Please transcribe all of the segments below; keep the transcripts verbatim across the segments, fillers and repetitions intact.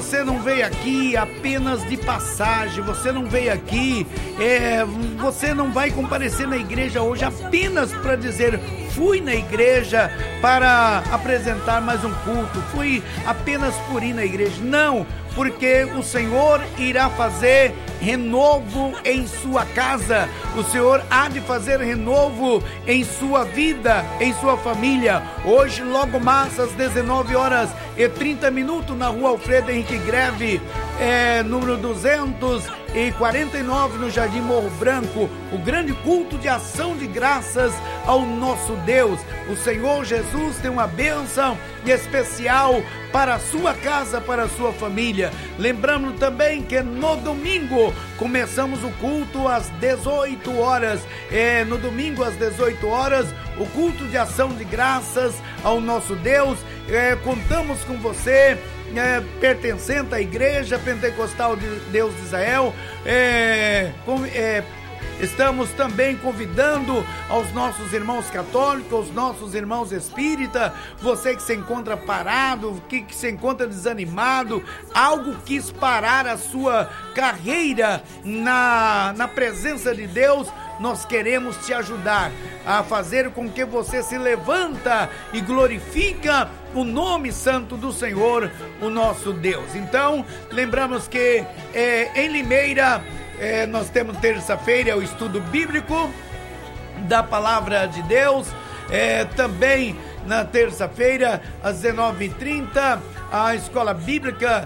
você não veio aqui apenas de passagem, você não veio aqui, é, você não vai comparecer na igreja hoje apenas para dizer: fui na igreja para apresentar mais um culto, fui apenas por ir na igreja. Não, porque o Senhor irá fazer renovo em sua casa, o Senhor há de fazer renovo em sua vida, em sua família. Hoje, logo mais às dezenove horas e trinta minutos, na rua Alfredo Henrique Greve, é, número duzentos e quarenta e nove, no Jardim Morro Branco, o grande culto de ação de graças ao nosso Deus. O Senhor Jesus tem uma bênção especial para a sua casa, para a sua família. Lembrando também que no domingo começamos o culto às dezoito horas. É, no domingo às dezoito horas, o culto de ação de graças ao nosso Deus. É, contamos com você, é, pertencente à Igreja Pentecostal de Deus de Israel. É, com, é, Estamos também convidando aos nossos irmãos católicos, aos nossos irmãos espíritas, você que se encontra parado, que, que se encontra desanimado, algo quis parar a sua carreira na, na presença de Deus. Nós queremos te ajudar a fazer com que você se levanta e glorifica o nome santo do Senhor, o nosso Deus. Então, lembramos que é, em Limeira, É, nós temos terça-feira o estudo bíblico da Palavra de Deus. É, também na terça-feira, às dezenove e trinta, a escola bíblica,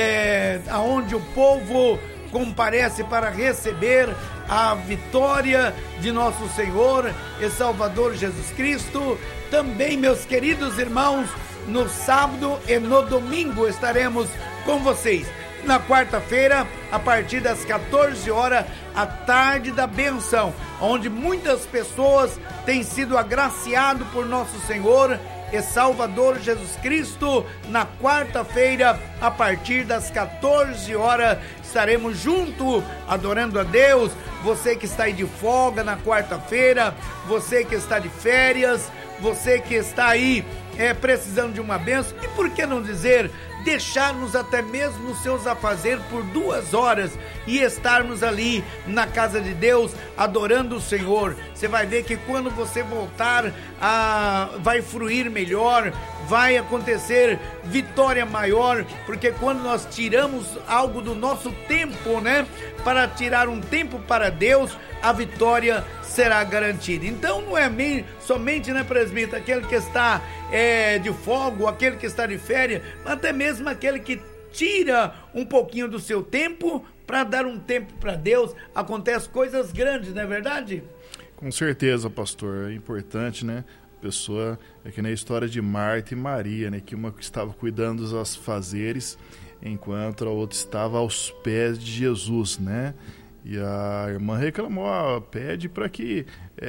é, onde o povo comparece para receber a vitória de nosso Senhor e Salvador Jesus Cristo. Também, meus queridos irmãos, no sábado e no domingo estaremos com vocês. Na quarta-feira, a partir das quatorze horas, a tarde da bênção, onde muitas pessoas têm sido agraciadas por nosso Senhor e Salvador Jesus Cristo. Na quarta-feira, a partir das quatorze horas, estaremos juntos adorando a Deus. Você que está aí de folga na quarta-feira, você que está de férias, você que está aí é, precisando de uma bênção, e por que não dizer, deixarmos até mesmo os seus afazeres por duas horas e estarmos ali na casa de Deus adorando o Senhor. Você vai ver que quando você voltar, a, vai fruir melhor, vai acontecer vitória maior, porque quando nós tiramos algo do nosso tempo, né, para tirar um tempo para Deus, a vitória será garantida. Então não é somente, né, presbítero, aquele que está é, de folga, aquele que está de férias, mas até mesmo aquele que tira um pouquinho do seu tempo para dar um tempo para Deus. Acontece coisas grandes, não é verdade? Com certeza, pastor, é importante, né? A pessoa, é que nem a história de Marta e Maria, né? Que uma estava cuidando dos afazeres, enquanto a outra estava aos pés de Jesus, né? E a irmã reclamou, ó, pede para que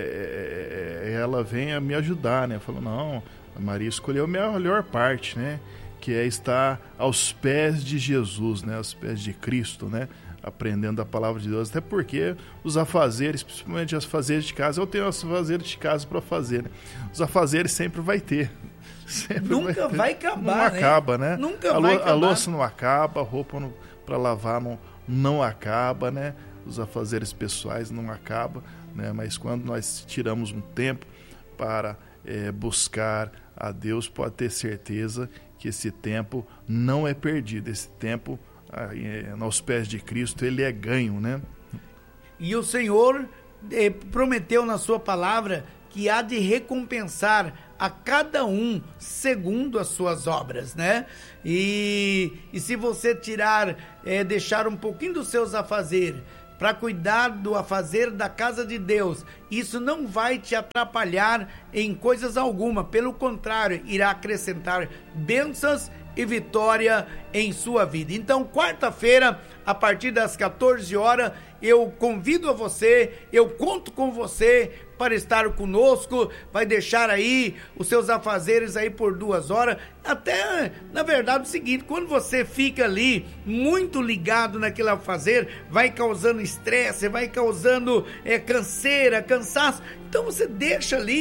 é, ela venha me ajudar, né? Falou, não, a Maria escolheu a melhor parte, né? Que é estar aos pés de Jesus, né? Aos pés de Cristo, né? Aprendendo a palavra de Deus. Até porque os afazeres, principalmente os afazeres de casa, eu tenho os afazeres de casa para fazer, né? Os afazeres sempre vai ter. Sempre Nunca vai, vai acabar, não né? acaba, né? Nunca a, vai lo, acabar. A louça não acaba, a roupa para lavar não, não acaba, né? Os afazeres pessoais não acabam, né? Mas quando nós tiramos um tempo para é, buscar a Deus, pode ter certeza que esse tempo não é perdido. Esse tempo, é, aos pés de Cristo, ele é ganho, né? E o Senhor é, prometeu na sua palavra que há de recompensar a cada um segundo as suas obras, né? E, e se você tirar, é, deixar um pouquinho dos seus afazeres para cuidar do afazer da casa de Deus, isso não vai te atrapalhar em coisas alguma, pelo contrário, irá acrescentar bênçãos e vitória em sua vida. Então, quarta-feira, a partir das quatorze horas, eu convido a você, eu conto com você para estar conosco. Vai deixar aí os seus afazeres aí por duas horas. Até, na verdade, é o seguinte, quando você fica ali muito ligado naquele afazer, vai causando estresse, vai causando é, canseira, cansaço. Então você deixa ali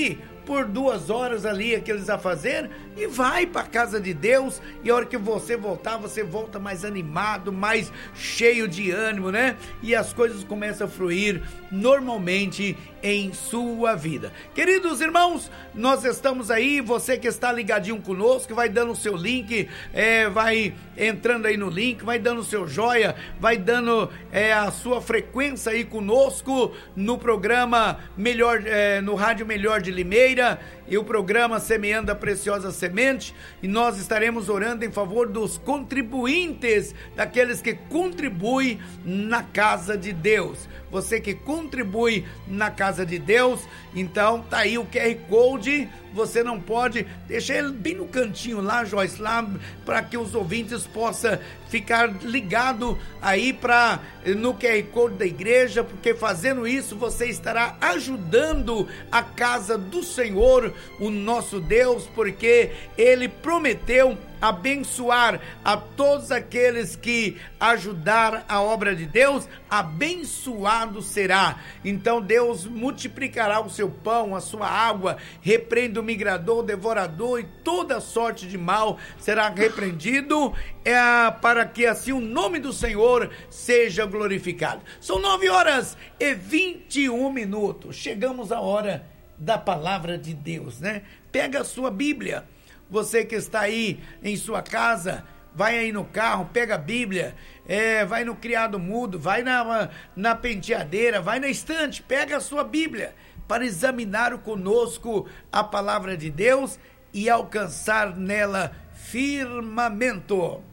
por duas horas ali aqueles afazeres e vai para a casa de Deus, e a hora que você voltar, você volta mais animado, mais cheio de ânimo, né? E as coisas começam a fluir normalmente em sua vida. Queridos irmãos, nós estamos aí, você que está ligadinho conosco, vai dando o seu link, é, vai entrando aí no link, vai dando o seu joia, vai dando é, a sua frequência aí conosco no programa Melhor, é, no Rádio Melhor de Limeira, e o programa Semeando a Preciosa Semente, e nós estaremos orando em favor dos contribuintes, daqueles que contribuem na casa de Deus. Você que contribui na casa de Deus, então tá aí o Q R Code, você não pode, deixa ele bem no cantinho lá, Joyce, lá, para que os ouvintes possam ficar ligado aí para no Q R Code da igreja, porque fazendo isso você estará ajudando a casa do Senhor, o nosso Deus, porque Ele prometeu abençoar a todos aqueles que ajudar a obra de Deus, abençoado será. Então Deus multiplicará o seu pão, a sua água, repreende o migrador, o devorador, e toda sorte de mal será repreendido, é, para que assim o nome do Senhor seja glorificado. São nove horas e vinte e um minutos, chegamos à hora da palavra de Deus, né? Pega a sua Bíblia. Você que está aí em sua casa, vai aí no carro, pega a Bíblia, é, vai no criado mudo, vai na, na penteadeira, vai na estante, pega a sua Bíblia para examinar conosco a palavra de Deus e alcançar nela firmamento.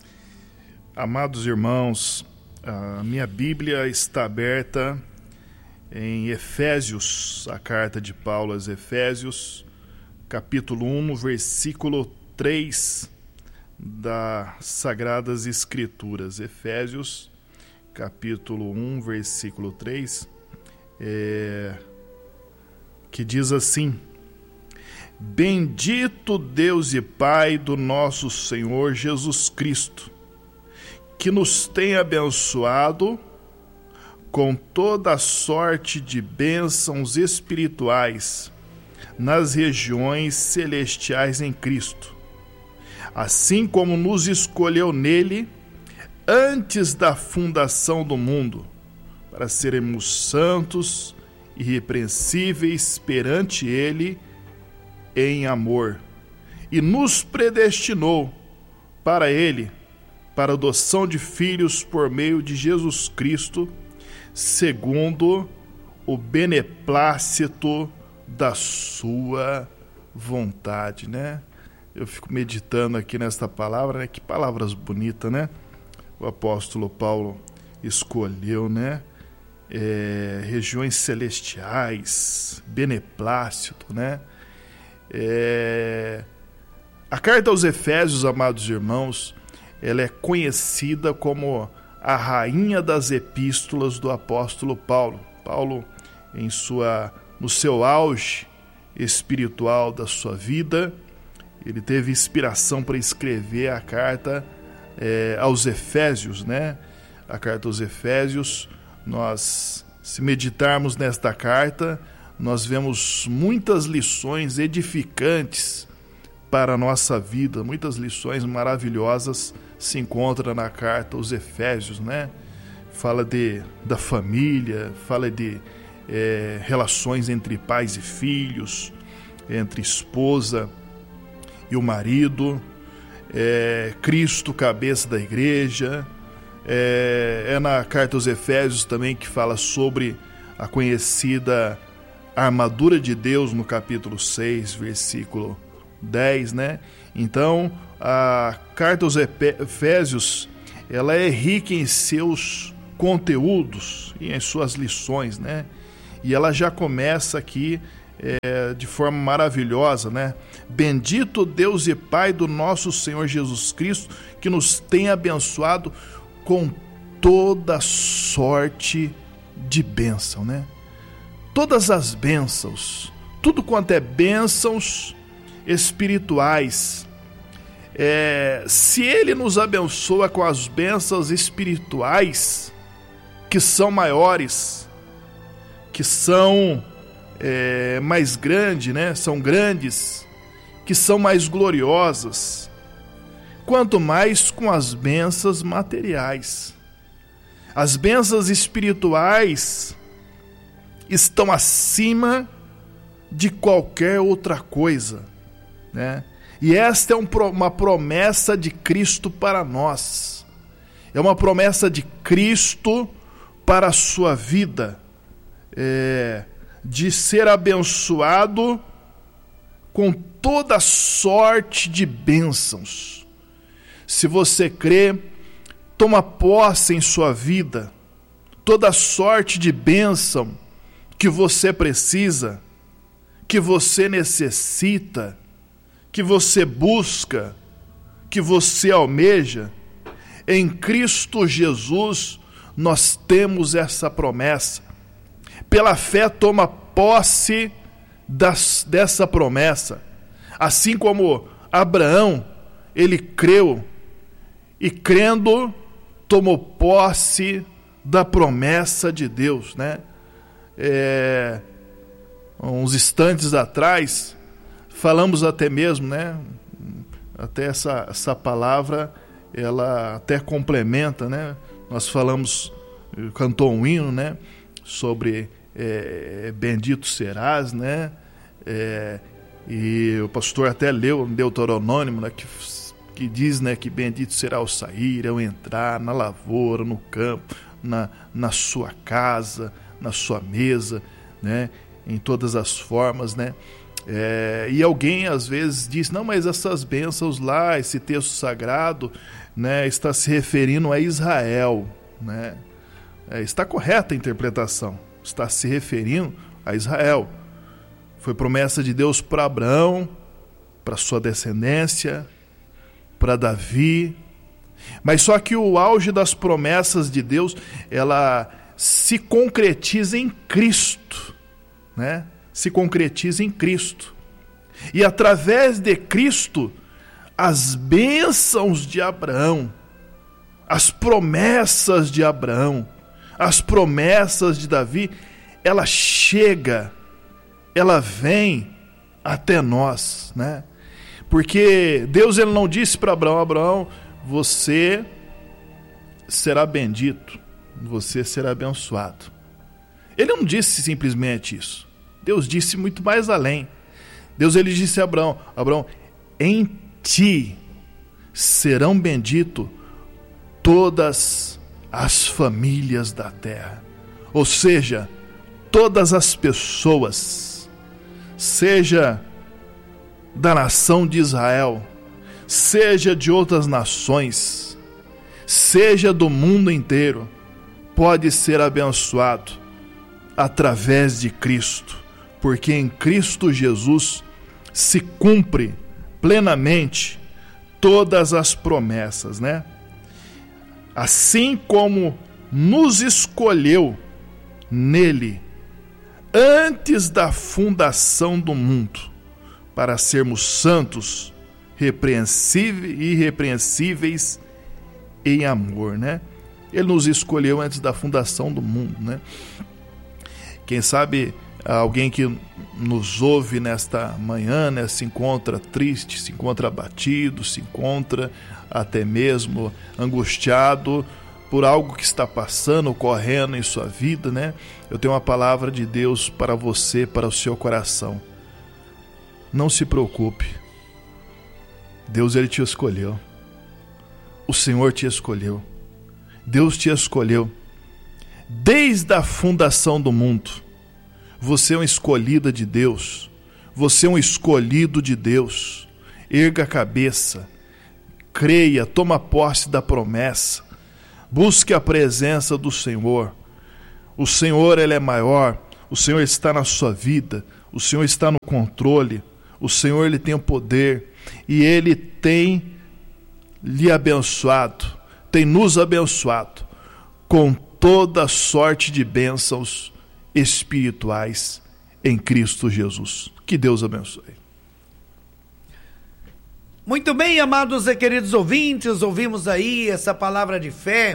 Amados irmãos, a minha Bíblia está aberta em Efésios, a carta de Paulo aos Efésios, capítulo um, versículo três das Sagradas Escrituras. Efésios, capítulo um, versículo três, é, que diz assim: Bendito Deus e Pai do nosso Senhor Jesus Cristo, que nos tem abençoado com toda sorte de bênçãos espirituais nas regiões celestiais em Cristo, assim como nos escolheu nele antes da fundação do mundo, para sermos santos e irrepreensíveis perante ele em amor, e nos predestinou para ele, para a adoção de filhos por meio de Jesus Cristo, segundo o beneplácito da sua vontade, né? Eu fico meditando aqui nesta palavra, né? Que palavras bonitas, né? O apóstolo Paulo escolheu, né? É, regiões celestiais, beneplácito, né? É, a carta aos Efésios, amados irmãos, ela é conhecida como a rainha das epístolas do apóstolo Paulo. Paulo, em sua no seu auge espiritual da sua vida, ele teve inspiração para escrever a carta é, aos Efésios, né? A carta aos Efésios, nós, se meditarmos nesta carta, nós vemos muitas lições edificantes para a nossa vida, muitas lições maravilhosas se encontram na carta aos Efésios, né? Fala de, da família, fala de É, relações entre pais e filhos, entre esposa e o marido, é, Cristo, cabeça da igreja. É, é na carta aos Efésios também que fala sobre a conhecida armadura de Deus, no capítulo seis, versículo dez, né? Então, a carta aos Efésios, ela é rica em seus conteúdos e em suas lições, né? E ela já começa aqui é, de forma maravilhosa, né? Bendito Deus e Pai do nosso Senhor Jesus Cristo, que nos tem abençoado com toda sorte de bênção, né? Todas as bênçãos, tudo quanto é bênçãos espirituais. É, se Ele nos abençoa com as bênçãos espirituais, que são maiores, que são é, mais grande, né? São grandes, que são mais gloriosas, quanto mais com as bênçãos materiais. As bênçãos espirituais estão acima de qualquer outra coisa, né? E esta é um, uma promessa de Cristo para nós. É uma promessa de Cristo para a sua vida, é, de ser abençoado com toda sorte de bênçãos. Se você crê, toma posse em sua vida toda sorte de bênção que você precisa, que você necessita, que você busca, que você almeja. Em Cristo Jesus nós temos essa promessa. Pela fé toma posse das, dessa promessa. Assim como Abraão, ele creu, e crendo tomou posse da promessa de Deus, né? É, uns instantes atrás falamos até mesmo, né? Até essa, essa palavra, ela até complementa, né? Nós falamos, cantou um hino, né? Sobre é, bendito serás, né? É, e o pastor até leu no Deuteronômio, né? Que, que diz, né? Que bendito será o sair, ao entrar na lavoura, no campo, na, na sua casa, na sua mesa, né? Em todas as formas, né? É, e alguém às vezes diz, não, mas essas bênçãos lá, esse texto sagrado, né, está se referindo a Israel, né? É, está correta a interpretação, está se referindo a Israel. Foi promessa de Deus para Abraão, para sua descendência, para Davi, mas só que o auge das promessas de Deus, ela se concretiza em Cristo, né? Se concretiza em Cristo. E através de Cristo, as bênçãos de Abraão, as promessas de Abraão, as promessas de Davi, ela chega, ela vem até nós, né? Porque Deus, ele não disse para Abraão, Abraão, você será bendito, você será abençoado. Ele não disse simplesmente isso. Deus disse muito mais além. Deus, ele disse a Abraão, Abraão, em ti serão benditos todas as famílias da terra. Ou seja, todas as pessoas, seja da nação de Israel, seja de outras nações, seja do mundo inteiro, pode ser abençoado através de Cristo. Porque em Cristo Jesus se cumpre plenamente todas as promessas, né? Assim como nos escolheu nele antes da fundação do mundo, para sermos santos, repreensíveis e irrepreensíveis em amor, né? Ele nos escolheu antes da fundação do mundo, né? Quem sabe alguém que nos ouve nesta manhã, né, se encontra triste, se encontra abatido, se encontra até mesmo angustiado por algo que está passando, ocorrendo em sua vida, né? Eu tenho uma palavra de Deus para você, para o seu coração. Não se preocupe. Deus, ele te escolheu. O Senhor te escolheu. Deus te escolheu. Desde a fundação do mundo. Você é uma escolhida de Deus. Você é um escolhido de Deus. Erga a cabeça. Creia, toma posse da promessa. Busque a presença do Senhor. O Senhor, ele é maior. O Senhor está na sua vida. O Senhor está no controle. O Senhor, ele tem o poder. E ele tem lhe abençoado. Tem nos abençoado com toda sorte de bênçãos espirituais em Cristo Jesus. Que Deus abençoe. Muito bem, amados e queridos ouvintes, ouvimos aí essa palavra de fé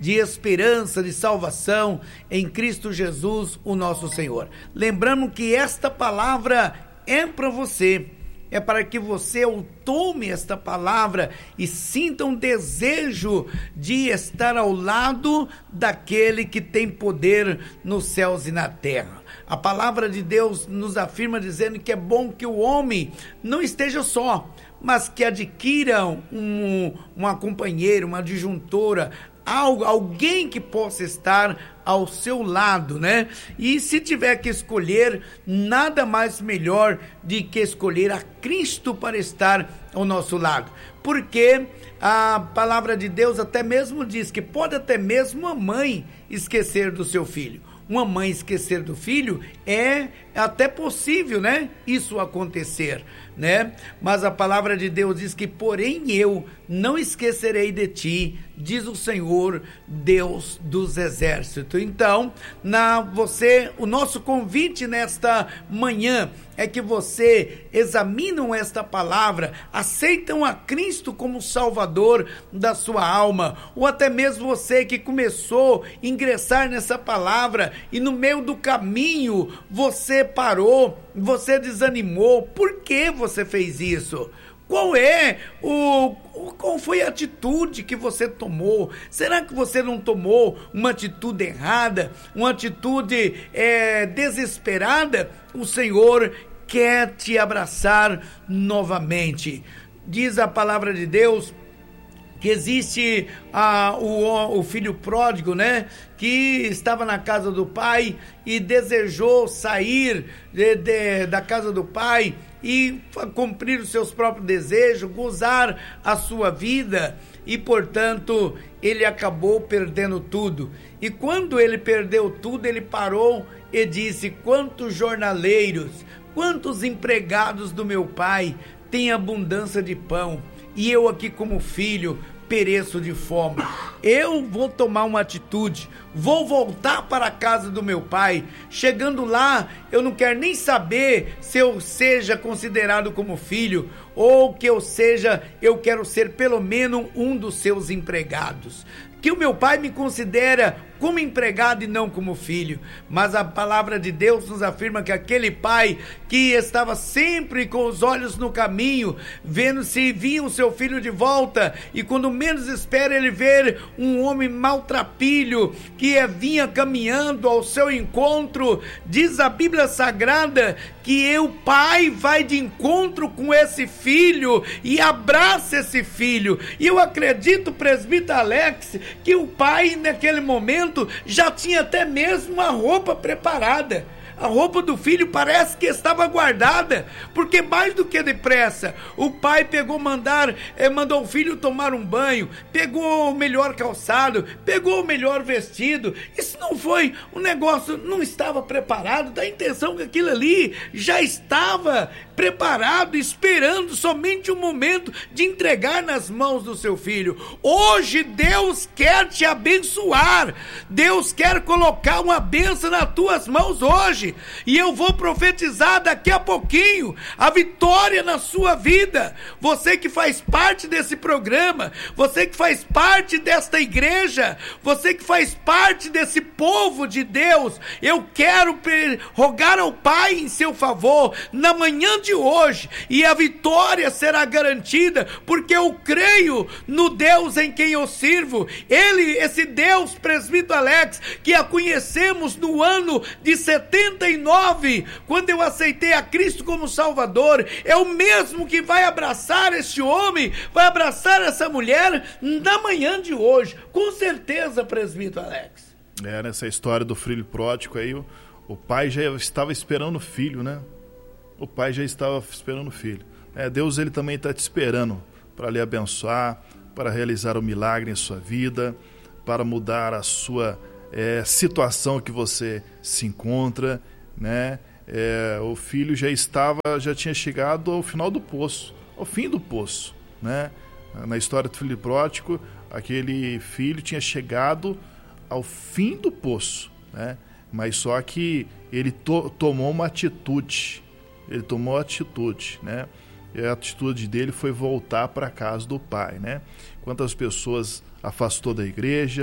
de esperança, de salvação em Cristo Jesus, o nosso Senhor. Lembrando que esta palavra é para você. É para que você tome esta palavra e sinta um desejo de estar ao lado daquele que tem poder nos céus e na terra. A palavra de Deus nos afirma dizendo que é bom que o homem não esteja só, mas que adquira um, uma companheira, uma adjuntora, algo, alguém que possa estar ao seu lado, né? E se tiver que escolher, nada mais melhor de que escolher a Cristo para estar ao nosso lado. Porque a palavra de Deus até mesmo diz que pode até mesmo a mãe esquecer do seu filho. Uma mãe esquecer do filho é até possível, né? Isso acontecer, né? Mas a palavra de Deus diz que, porém, eu não esquecerei de ti, diz o Senhor, Deus dos exércitos. Então, na você, o nosso convite nesta manhã é que você examinam esta palavra, aceitam a Cristo como Salvador da sua alma, ou até mesmo você que começou a ingressar nessa palavra e no meio do caminho você parou, você desanimou. Por que você fez isso? Qual é o, qual foi a atitude que você tomou? Será que você não tomou uma atitude errada, uma atitude é, desesperada? O Senhor quer te abraçar novamente. Diz a palavra de Deus que existe ah, o, o filho pródigo, né? Que estava na casa do pai e desejou sair de, de, da casa do pai e cumprir os seus próprios desejos, gozar a sua vida, e portanto ele acabou perdendo tudo. E quando ele perdeu tudo, ele parou e disse: quantos jornaleiros, quantos empregados do meu pai têm abundância de pão, e eu aqui como filho pereço de fome. Eu vou tomar uma atitude, vou voltar para a casa do meu pai. Chegando lá, eu não quero nem saber se eu seja considerado como filho, ou que eu seja, eu quero ser pelo menos um dos seus empregados. Que o meu pai me considera como empregado e não como filho. Mas a palavra de Deus nos afirma que aquele pai que estava sempre com os olhos no caminho, vendo se vinha o seu filho de volta, e quando menos espera ele ver um homem maltrapilho que vinha caminhando ao seu encontro, diz a Bíblia Sagrada que o pai vai de encontro com esse filho e abraça esse filho. E eu acredito, presbítero Alex, que o pai naquele momento já tinha até mesmo a roupa preparada. A roupa do filho parece que estava guardada, porque mais do que depressa, o pai pegou mandar, eh, mandou o filho tomar um banho, pegou o melhor calçado, pegou o melhor vestido. Isso não foi um negócio, não estava preparado, dá a intenção que aquilo ali já estava preparado, esperando somente o momento de entregar nas mãos do seu filho. Hoje Deus quer te abençoar, Deus quer colocar uma bênção nas tuas mãos hoje. E eu vou profetizar daqui a pouquinho a vitória na sua vida. Você que faz parte desse programa, você que faz parte desta igreja, você que faz parte desse povo de Deus, eu quero rogar ao Pai em seu favor na manhã de hoje, e a vitória será garantida, porque eu creio no Deus em quem eu sirvo. Ele, esse Deus, presbítero Alex, que a conhecemos no ano de setenta e nove, quando eu aceitei a Cristo como Salvador, é o mesmo que vai abraçar este homem, vai abraçar essa mulher na manhã de hoje, com certeza, presbítero Alex. É, nessa história do filho pródigo aí, o, o pai já estava esperando o filho, né? O pai já estava esperando o filho. É, Deus, ele também está te esperando para lhe abençoar, para realizar um milagre em sua vida, para mudar a sua é, situação que você se encontra, né? É, o filho já estava, já tinha chegado ao final do poço, ao fim do poço, né? Na história do filho pródigo, aquele filho tinha chegado ao fim do poço, né? Mas só que ele to- tomou uma atitude, ele tomou atitude, né? E a atitude dele foi voltar para a casa do pai, né? Quantas pessoas afastou da igreja,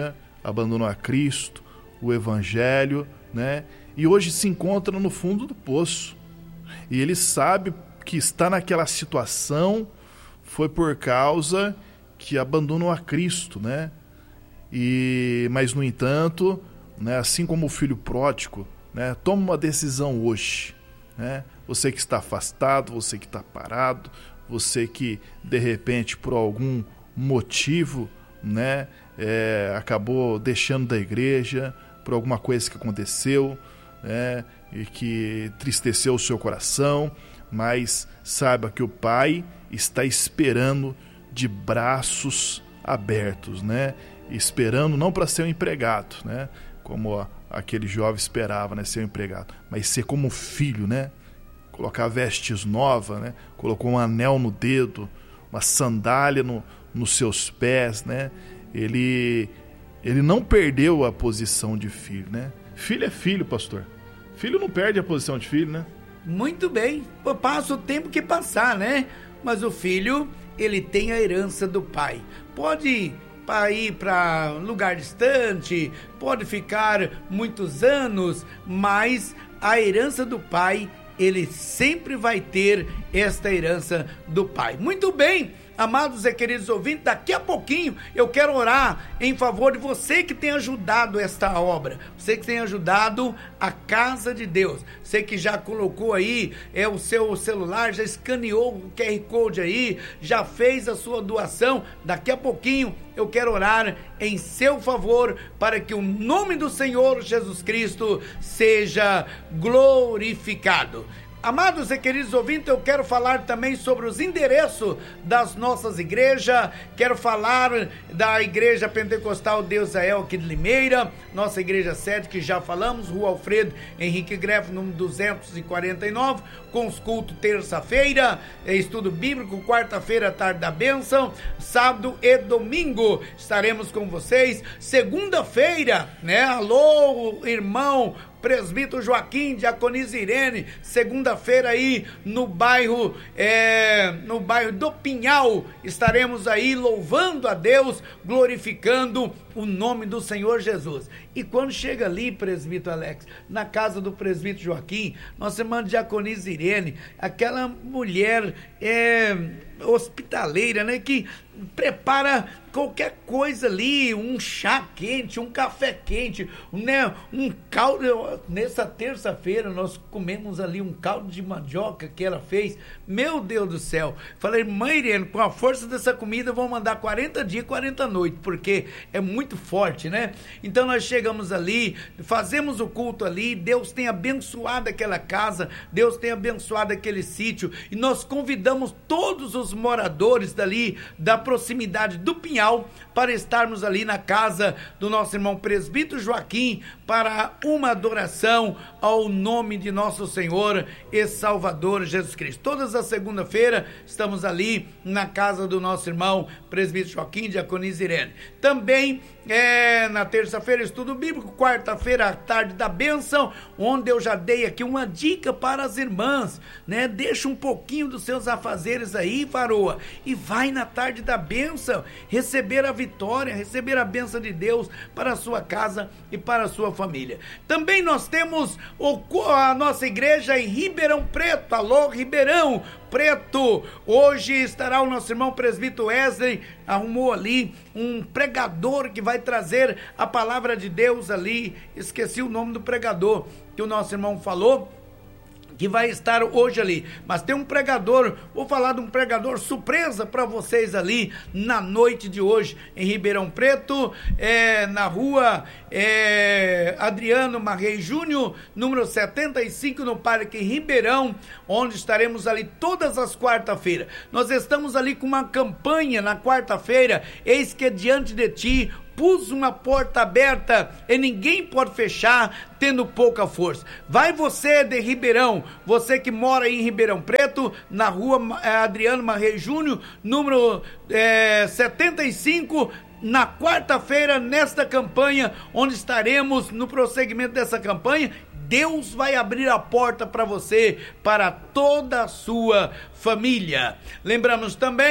abandonou a Cristo, o Evangelho, né? E hoje se encontra no fundo do poço. E ele sabe que está naquela situação foi por causa que abandonou a Cristo, né? E, mas, no entanto, né, assim como o filho pródigo, né, toma uma decisão hoje, né? Você que está afastado, você que está parado, você que, de repente, por algum motivo, né, é, acabou deixando da igreja, por alguma coisa que aconteceu, né, e que entristeceu o seu coração, mas saiba que o Pai está esperando de braços abertos, né? Esperando não para ser um empregado, né? Como aquele jovem esperava, né? Ser um empregado, mas ser como filho, né? Colocar vestes novas, né? Colocou um anel no dedo, uma sandália no, nos seus pés, né? Ele, ele não perdeu a posição de filho, né? Filho é filho, pastor. Filho não perde a posição de filho, né? Muito bem, passa o tempo que passar, né? Mas o filho, ele tem a herança do pai. Pode ir para lugar distante, pode ficar muitos anos, mas a herança do pai, ele sempre vai ter esta herança do pai. Muito bem, amados e queridos ouvintes, daqui a pouquinho eu quero orar em favor de você que tem ajudado esta obra, você que tem ajudado a casa de Deus, você que já colocou aí é, o seu celular, já escaneou o Q R Code aí, já fez a sua doação. Daqui a pouquinho eu quero orar em seu favor para que o nome do Senhor Jesus Cristo seja glorificado. Amados e queridos ouvintes, eu quero falar também sobre os endereços das nossas igrejas. Quero falar da Igreja Pentecostal Deus Israel aqui de Limeira, nossa igreja sede que já falamos, Rua Alfredo Henrique Greff, número duzentos e quarenta e nove, com os cultos terça-feira, estudo bíblico, quarta-feira, tarde da bênção, sábado e domingo estaremos com vocês. Segunda-feira, né? Alô, irmão Presbítero Joaquim, Diaconisa Irene, segunda-feira aí no bairro, é, no bairro do Pinhal, estaremos aí louvando a Deus, glorificando o nome do Senhor Jesus. E quando chega ali, presbítero Alex, na casa do presbítero Joaquim, nossa irmã Diaconisa Irene, aquela mulher é, hospitaleira, né, que prepara qualquer coisa ali, um chá quente, um café quente, né, um caldo. Nessa terça-feira nós comemos ali um caldo de mandioca que ela fez. Meu Deus do céu, falei, mãe Irene, com a força dessa comida eu vou mandar quarenta dias, quarenta noites, porque é muito forte, né? Então nós chegamos ali, fazemos o culto ali, Deus tem abençoado aquela casa, Deus tem abençoado aquele sítio, e nós convidamos todos os moradores dali, da proximidade do Pinhal, para estarmos ali na casa do nosso irmão presbítero Joaquim, para uma adoração ao nome de nosso Senhor e Salvador Jesus Cristo. Todas as segunda-feira estamos ali na casa do nosso irmão presbítero Joaquim, Diaconisa Irene. Também é, na terça-feira estudo bíblico, quarta-feira tarde da bênção, onde eu já dei aqui uma dica para as irmãs, né? Deixa um pouquinho dos seus afazeres aí, varoa, e vai na tarde da bênção receber a vitória, receber a bênção de Deus para a sua casa e para a sua família. Também nós temos o, a nossa igreja em Ribeirão Preto. Alô, Ribeirão Preto, hoje estará o nosso irmão presbítero Wesley, arrumou ali um pregador que vai trazer a palavra de Deus ali, esqueci o nome do pregador que o nosso irmão falou, que vai estar hoje ali, mas tem um pregador, vou falar de um pregador surpresa para vocês ali na noite de hoje em Ribeirão Preto, é, na rua é, Adriano Marrei Júnior, número setenta e cinco, no Parque Ribeirão, onde estaremos ali todas as quarta-feiras. Nós estamos ali com uma campanha na quarta-feira, eis que diante de ti pus uma porta aberta e ninguém pode fechar, tendo pouca força. Vai você de Ribeirão, você que mora aí em Ribeirão Preto, na rua Adriano Marrei Júnior, número é, setenta e cinco, na quarta-feira, nesta campanha, onde estaremos no prosseguimento dessa campanha. Deus vai abrir a porta para você, para toda a sua família. Lembramos também que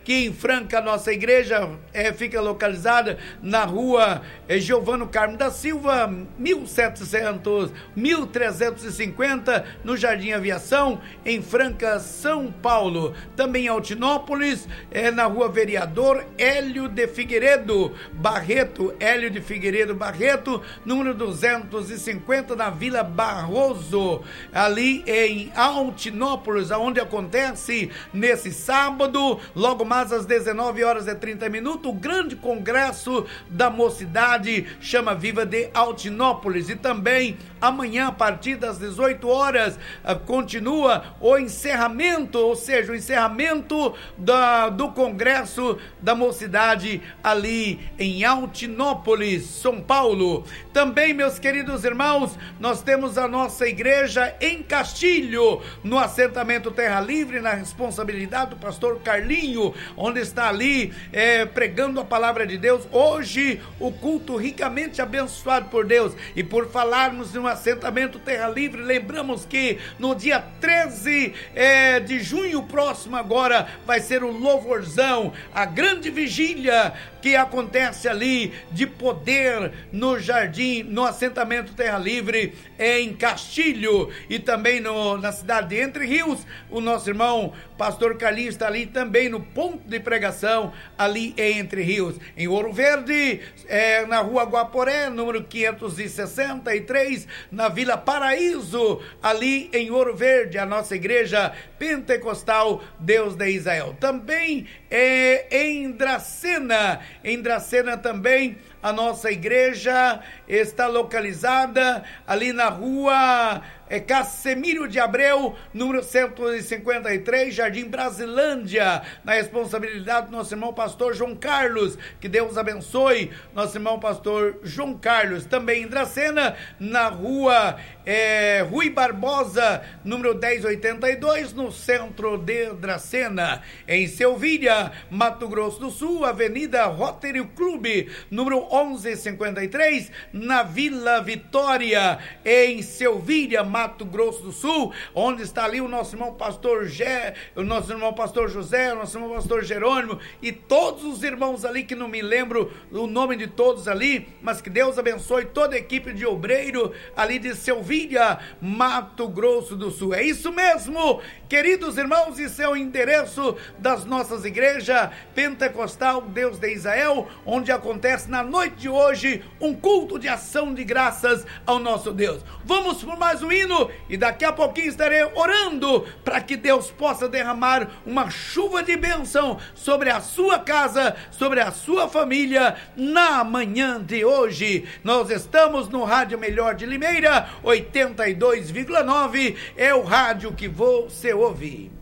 que em Franca a nossa igreja é, fica localizada na rua é, Giovano Carmo da Silva, mil setecentos, mil trezentos e cinquenta, no Jardim Aviação, em Franca, São Paulo. Também em Altinópolis, é, na rua Vereador Hélio de Figueiredo Barreto, Hélio de Figueiredo Barreto, número duzentos e cinquenta, na Vila Barroso, ali em Altinópolis, onde acontece nesse sábado, logo mais às dezenove horas e trinta minutos, o grande congresso da mocidade Chama Viva de Altinópolis. E também amanhã, a partir das dezoito horas, continua o encerramento, ou seja, o encerramento da, do congresso da mocidade ali em Altinópolis, São Paulo. Também, meus queridos irmãos, nós temos a nossa igreja em Castilho, no assentamento Terra Livre, na responsabilidade do pastor Carlinho, onde está ali é, pregando a palavra de Deus. Hoje, o culto ricamente abençoado por Deus. E por falarmos no assentamento Terra Livre, lembramos que no dia treze é, de junho próximo agora, vai ser o louvorzão, a grande vigília que acontece ali de poder no jardim, no assentamento Terra Livre em Castilho, e também no, na cidade de Entre Rios. O nosso irmão pastor Carlinho está ali também no ponto de pregação ali em Entre Rios. Em Ouro Verde, é, na rua Guaporé, número quinhentos e sessenta e três, na Vila Paraíso, ali em Ouro Verde, a nossa igreja pentecostal Deus de Israel. Também é, em Dracena, em Dracena também, a nossa igreja está localizada ali na rua é, Cassimiro de Abreu, número cento e cinquenta e três, Jardim Brasilândia, na responsabilidade do nosso irmão pastor João Carlos. Que Deus abençoe nosso irmão pastor João Carlos. Também em Dracena, na rua é, Rui Barbosa, número dez oitenta e dois, no centro de Dracena. Em Selvíria, Mato Grosso do Sul, Avenida Rotary Clube, número onze cinquenta e três, na Vila Vitória, em Selvíria, Mato Grosso do Sul, onde está ali o nosso irmão pastor Gé, o nosso irmão pastor José, o nosso irmão pastor Jerônimo e todos os irmãos ali, que não me lembro o nome de todos ali, mas que Deus abençoe toda a equipe de obreiro ali de Selvíria, Mato Grosso do Sul. É isso mesmo, queridos irmãos, isso é o endereço das nossas igrejas pentecostal Deus de Israel, onde acontece na noite de hoje um culto de ação de graças ao nosso Deus. Vamos por mais um hino e daqui a pouquinho estarei orando para que Deus possa derramar uma chuva de bênção sobre a sua casa, sobre a sua família na manhã de hoje. Nós estamos no Rádio Melhor de Limeira, oitenta e dois vírgula nove, é o rádio que você ouve.